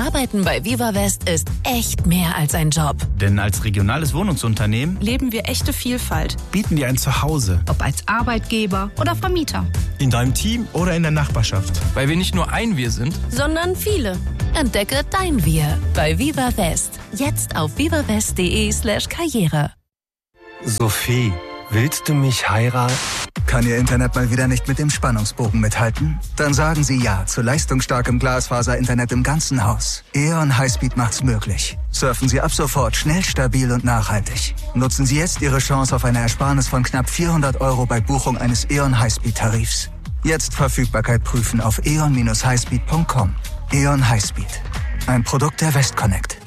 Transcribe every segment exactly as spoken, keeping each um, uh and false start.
Arbeiten bei VivaWest ist echt mehr als ein Job. Denn als regionales Wohnungsunternehmen leben wir echte Vielfalt. Bieten dir ein Zuhause. Ob als Arbeitgeber oder Vermieter. In deinem Team oder in der Nachbarschaft. Weil wir nicht nur ein Wir sind, sondern viele. Entdecke dein Wir bei VivaWest. Jetzt auf vivawest.de slash Karriere. Sophie, willst du mich heiraten? Kann Ihr Internet mal wieder nicht mit dem Spannungsbogen mithalten? Dann sagen Sie Ja zu leistungsstarkem Glasfaser-Internet im ganzen Haus. E O N Highspeed macht's möglich. Surfen Sie ab sofort schnell, stabil und nachhaltig. Nutzen Sie jetzt Ihre Chance auf eine Ersparnis von knapp vierhundert Euro bei Buchung eines E O N Highspeed-Tarifs. Jetzt Verfügbarkeit prüfen auf e o n Bindestrich highspeed punkt com. E O N Highspeed. Ein Produkt der Westconnect.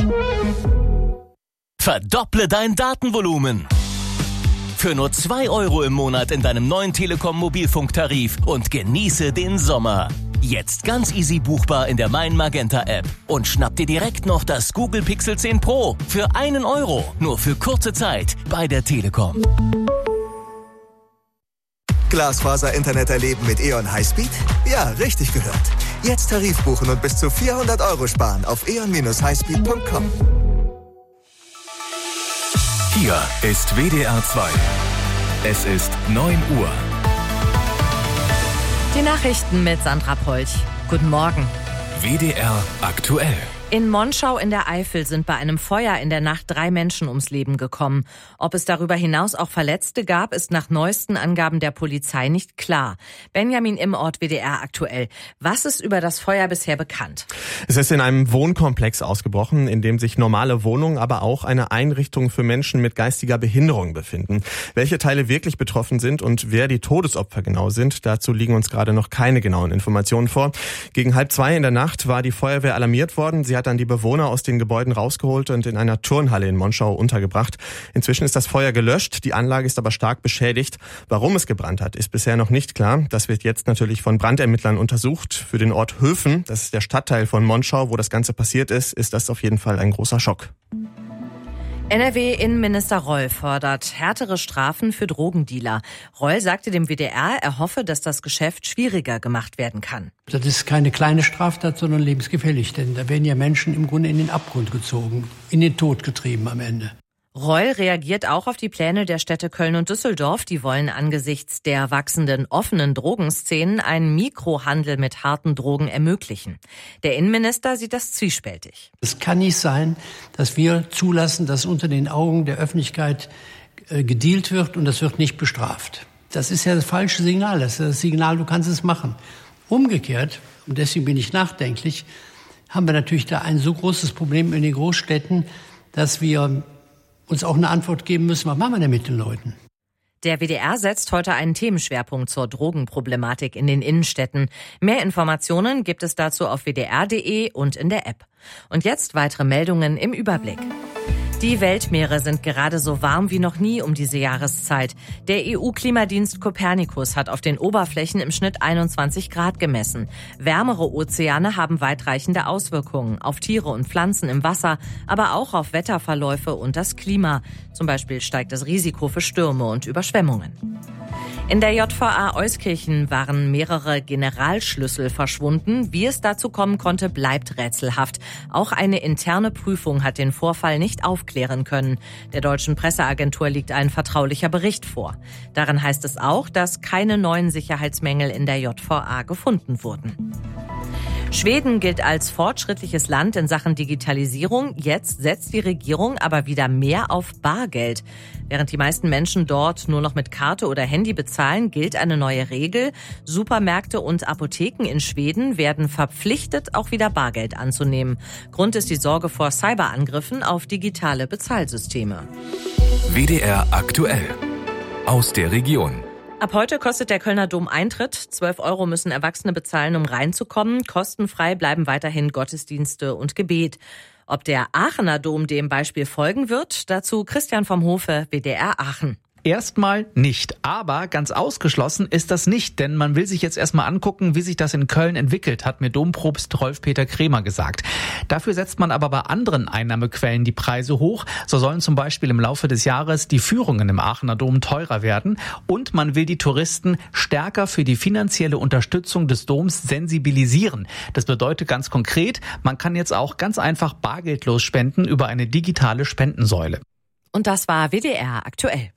Verdopple dein Datenvolumen. Für nur zwei Euro im Monat in deinem neuen Telekom-Mobilfunktarif und genieße den Sommer. Jetzt ganz easy buchbar in der Mein Magenta App. Und schnapp dir direkt noch das Google Pixel zehn Pro für einen Euro. Nur für kurze Zeit bei der Telekom. Glasfaser-Internet erleben mit E O N Highspeed? Ja, richtig gehört. Jetzt Tarif buchen und bis zu vierhundert Euro sparen auf e o n Bindestrich highspeed punkt com. Hier ist W D R zwei. Es ist neun Uhr. Die Nachrichten mit Sandra Polch. Guten Morgen. W D R aktuell. In Monschau in der Eifel sind bei einem Feuer in der Nacht drei Menschen ums Leben gekommen. Ob es darüber hinaus auch Verletzte gab, ist nach neuesten Angaben der Polizei nicht klar. Benjamin Immort, W D R aktuell. Was ist über das Feuer bisher bekannt? Es ist in einem Wohnkomplex ausgebrochen, in dem sich normale Wohnungen, aber auch eine Einrichtung für Menschen mit geistiger Behinderung befinden. Welche Teile wirklich betroffen sind und wer die Todesopfer genau sind, dazu liegen uns gerade noch keine genauen Informationen vor. Gegen halb zwei in der Nacht war die Feuerwehr alarmiert worden. Sie hat dann die Bewohner aus den Gebäuden rausgeholt und in einer Turnhalle in Monschau untergebracht. Inzwischen ist das Feuer gelöscht, die Anlage ist aber stark beschädigt. Warum es gebrannt hat, ist bisher noch nicht klar. Das wird jetzt natürlich von Brandermittlern untersucht. Für den Ort Höfen, das ist der Stadtteil von Monschau, wo das Ganze passiert ist, ist das auf jeden Fall ein großer Schock. N R W-Innenminister Reul fordert härtere Strafen für Drogendealer. Reul sagte dem W D R, er hoffe, dass das Geschäft schwieriger gemacht werden kann. Das ist keine kleine Straftat, sondern lebensgefährlich, denn da werden ja Menschen im Grunde in den Abgrund gezogen, in den Tod getrieben am Ende. Reul reagiert auch auf die Pläne der Städte Köln und Düsseldorf. Die wollen angesichts der wachsenden offenen Drogenszenen einen Mikrohandel mit harten Drogen ermöglichen. Der Innenminister sieht das zwiespältig. Es kann nicht sein, dass wir zulassen, dass unter den Augen der Öffentlichkeit äh, gedealt wird und das wird nicht bestraft. Das ist ja das falsche Signal. Das ist das Signal, du kannst es machen. Umgekehrt, und deswegen bin ich nachdenklich, haben wir natürlich da ein so großes Problem in den Großstädten, dass wir uns auch eine Antwort geben müssen, was machen wir denn mit den Leuten? Der W D R setzt heute einen Themenschwerpunkt zur Drogenproblematik in den Innenstädten. Mehr Informationen gibt es dazu auf w d r punkt d e und in der App. Und jetzt weitere Meldungen im Überblick. Die Weltmeere sind gerade so warm wie noch nie um diese Jahreszeit. Der E U-Klimadienst Copernicus hat auf den Oberflächen im Schnitt einundzwanzig Grad gemessen. Wärmere Ozeane haben weitreichende Auswirkungen auf Tiere und Pflanzen im Wasser, aber auch auf Wetterverläufe und das Klima. Zum Beispiel steigt das Risiko für Stürme und Überschwemmungen. In der J V A Euskirchen waren mehrere Generalschlüssel verschwunden. Wie es dazu kommen konnte, bleibt rätselhaft. Auch eine interne Prüfung hat den Vorfall nicht aufklären können. Der deutschen Presseagentur liegt ein vertraulicher Bericht vor. Darin heißt es auch, dass keine neuen Sicherheitsmängel in der J V A gefunden wurden. Schweden gilt als fortschrittliches Land in Sachen Digitalisierung. Jetzt setzt die Regierung aber wieder mehr auf Bargeld. Während die meisten Menschen dort nur noch mit Karte oder Handy bezahlen, gilt eine neue Regel. Supermärkte und Apotheken in Schweden werden verpflichtet, auch wieder Bargeld anzunehmen. Grund ist die Sorge vor Cyberangriffen auf digitale Bezahlsysteme. W D R aktuell. Aus der Region. Ab heute kostet der Kölner Dom Eintritt. zwölf Euro müssen Erwachsene bezahlen, um reinzukommen. Kostenfrei bleiben weiterhin Gottesdienste und Gebet. Ob der Aachener Dom dem Beispiel folgen wird, dazu Christian vom Hofe, W D R Aachen. Erstmal nicht, aber ganz ausgeschlossen ist das nicht, denn man will sich jetzt erstmal angucken, wie sich das in Köln entwickelt, hat mir Dompropst Rolf-Peter Kremer gesagt. Dafür setzt man aber bei anderen Einnahmequellen die Preise hoch. So sollen zum Beispiel im Laufe des Jahres die Führungen im Aachener Dom teurer werden und man will die Touristen stärker für die finanzielle Unterstützung des Doms sensibilisieren. Das bedeutet ganz konkret, man kann jetzt auch ganz einfach bargeldlos spenden über eine digitale Spendensäule. Und das war W D R aktuell.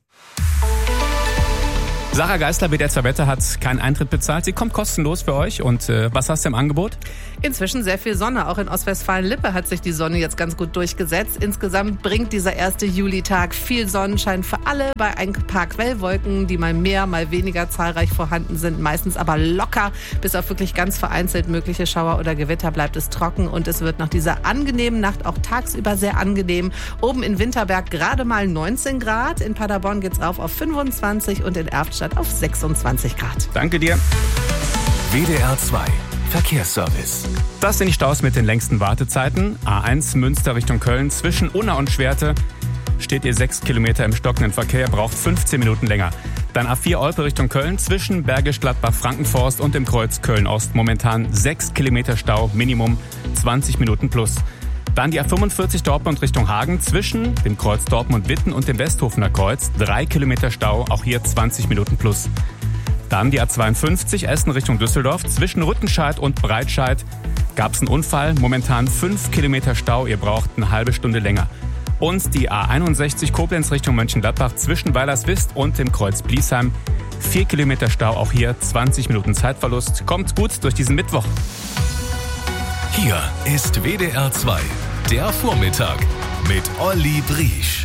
Sarah Geisler, W D R zwei Wetter, hat keinen Eintritt bezahlt. Sie kommt kostenlos für euch. Und äh, was hast du im Angebot? Inzwischen sehr viel Sonne. Auch in Ostwestfalen-Lippe hat sich die Sonne jetzt ganz gut durchgesetzt. Insgesamt bringt dieser erste Julitag viel Sonnenschein für alle. Bei ein paar Quellwolken, die mal mehr, mal weniger zahlreich vorhanden sind. Meistens aber locker. Bis auf wirklich ganz vereinzelt mögliche Schauer oder Gewitter bleibt es trocken. Und es wird nach dieser angenehmen Nacht auch tagsüber sehr angenehm. Oben in Winterberg gerade mal neunzehn Grad. In Paderborn geht's rauf auf fünfundzwanzig und in Erftstadt auf sechsundzwanzig Grad. Danke dir. W D R zwei Verkehrsservice. Das sind die Staus mit den längsten Wartezeiten. A eins Münster Richtung Köln. Zwischen Unna und Schwerte steht ihr sechs Kilometer im stockenden Verkehr, braucht fünfzehn Minuten länger. Dann A vier Olpe Richtung Köln. Zwischen Bergisch Gladbach, Frankenforst und dem Kreuz Köln-Ost momentan sechs Kilometer Stau, Minimum zwanzig Minuten plus. Dann die A fünfundvierzig Dortmund Richtung Hagen. Zwischen dem Kreuz Dortmund-Witten und dem Westhofener Kreuz drei Kilometer Stau, auch hier zwanzig Minuten plus. Dann die A zweiundfünfzig Essen Richtung Düsseldorf. Zwischen Rüttenscheid und Breitscheid gab es einen Unfall. Momentan fünf Kilometer Stau. Ihr braucht eine halbe Stunde länger. Und die A einundsechzig Koblenz Richtung Mönchengladbach zwischen Weilerswist und dem Kreuz Bliesheim. vier Kilometer Stau. Auch hier zwanzig Minuten Zeitverlust. Kommt gut durch diesen Mittwoch. Hier ist W D R zwei, der Vormittag mit Olli Briesch.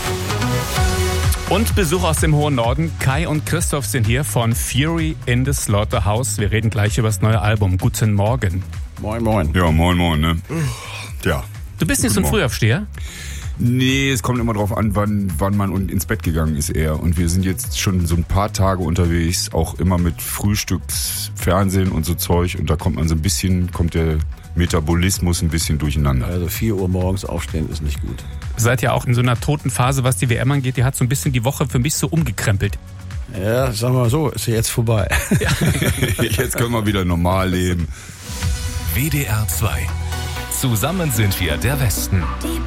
Und Besuch aus dem hohen Norden. Kai und Christoph sind hier von Fury in the Slaughterhouse. Wir reden gleich über das neue Album. Guten Morgen. Moin, moin. Ja, moin, moin, ne? Ja. Du bist nicht so ein Frühaufsteher? Nee, es kommt immer drauf an, wann, wann man ins Bett gegangen ist eher. Und wir sind jetzt schon so ein paar Tage unterwegs, auch immer mit Frühstücksfernsehen und so Zeug. Und da kommt man so ein bisschen, kommt der Metabolismus ein bisschen durcheinander. Also vier Uhr morgens aufstehen ist nicht gut. Seid ja auch in so einer toten Phase, was die W M angeht. Die hat so ein bisschen die Woche für mich so umgekrempelt. Ja, sagen wir mal so, ist jetzt vorbei. Ja. Jetzt können wir wieder normal leben. W D R zwei. Zusammen sind wir der Westen.